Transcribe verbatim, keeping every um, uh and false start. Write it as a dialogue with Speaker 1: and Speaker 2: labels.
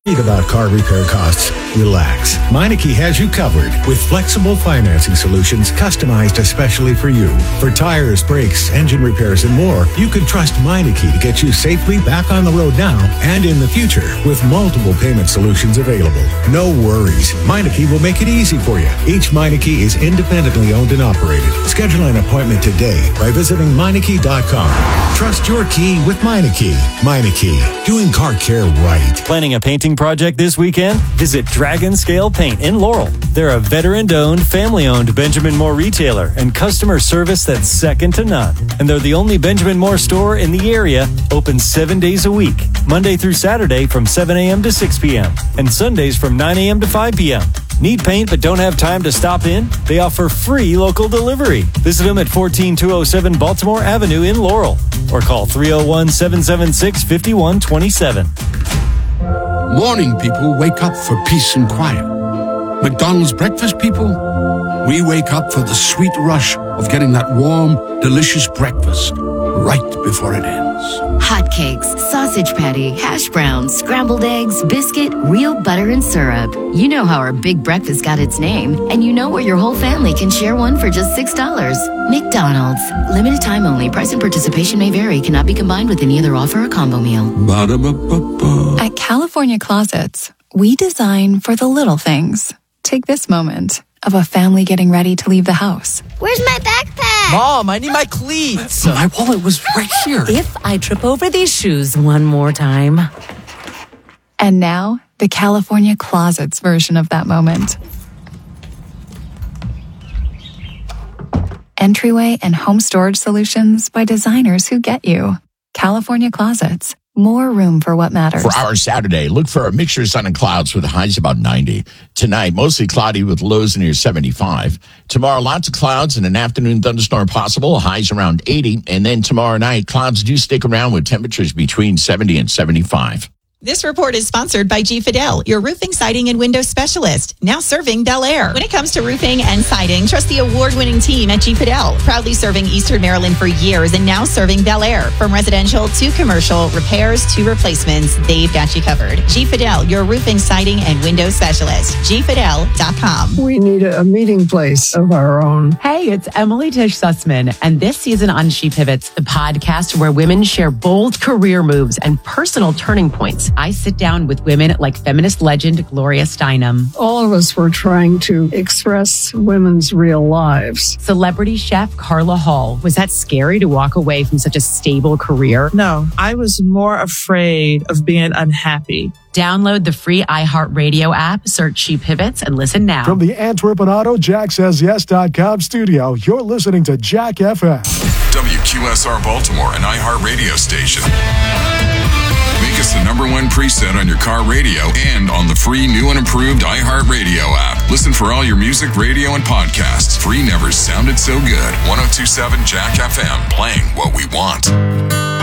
Speaker 1: About car repair costs? Relax. Meineke has you covered with flexible financing solutions customized especially for you. For tires, brakes, engine repairs, and more, you can trust Meineke to get you safely back on the road now and in the future with multiple payment solutions available. No worries. Meineke will make it easy for you. Each Meineke is independently owned and operated. Schedule an appointment today by visiting Meineke dot com. Trust your key with Meineke. Meineke, doing car care right.
Speaker 2: Planning a painting project this weekend? Visit Dragon Scale Paint in Laurel. They're a veteran-owned, family-owned Benjamin Moore retailer and customer service that's second to none. And they're the only Benjamin Moore store in the area, open seven days a week, Monday through Saturday from seven a.m. to six p.m. and Sundays from nine a.m. to five p.m. Need paint but don't have time to stop in? They offer free local delivery. Visit them at fourteen two oh seven Baltimore Avenue in Laurel or call three oh one, seven seven six, five one two seven.
Speaker 3: Morning people wake up for peace and quiet. McDonald's breakfast people, we wake up for the sweet rush of getting that warm, delicious breakfast right before it ends.
Speaker 4: Hotcakes, sausage patty, hash browns, scrambled eggs, biscuit, real butter and syrup. You know how our big breakfast got its name, and you know where your whole family can share one for just six dollars. McDonald's. Limited time only. Price and participation may vary. Cannot be combined with any other offer or combo meal.
Speaker 3: Ba-da-ba-ba-ba.
Speaker 5: At California Closets, we design for the little things. Take this moment of a family getting ready to leave the house.
Speaker 6: Where's my backpack?
Speaker 7: Mom, I need my cleats.
Speaker 3: My wallet was right here.
Speaker 8: If I trip over these shoes one more time.
Speaker 5: And now, the California Closets version of that moment. Entryway and home storage solutions by designers who get you. California Closets. More room for what matters.
Speaker 9: For our Saturday, look for a mixture of sun and clouds with highs about ninety. Tonight, mostly cloudy with lows near seventy-five. Tomorrow, lots of clouds and an afternoon thunderstorm possible, highs around eighty. And then tomorrow night, clouds do stick around with temperatures between seventy and seventy-five.
Speaker 10: This report is sponsored by G. Fidel, your roofing, siding, and window specialist, now serving Bel Air. When it comes to roofing and siding, trust the award-winning team at G. Fidel, proudly serving Eastern Maryland for years and now serving Bel Air. From residential to commercial, repairs to replacements, they've got you covered. G. Fidel, your roofing, siding, and window specialist. G Fidel dot com.
Speaker 11: We need a meeting place of our own.
Speaker 12: Hey, it's Emily Tish Sussman, and this season on She Pivots, the podcast where women share bold career moves and personal turning points. I sit down with women like feminist legend Gloria Steinem.
Speaker 11: All of us were trying to express women's real lives.
Speaker 12: Celebrity chef Carla Hall. Was that scary to walk away from such a stable career?
Speaker 13: No, I was more afraid of being unhappy.
Speaker 12: Download the free iHeartRadio app, search She Pivots, and listen now.
Speaker 14: From the Antwerp and Auto Jack Says Yes dot com studio, you're listening to Jack F M.
Speaker 15: W Q S R Baltimore, an iHeartRadio station. Make us the number one preset on your car radio and on the free new and improved iHeartRadio app. Listen for all your music, radio, and podcasts. Free never sounded so good. one oh two point seven Jack F M, playing what we want.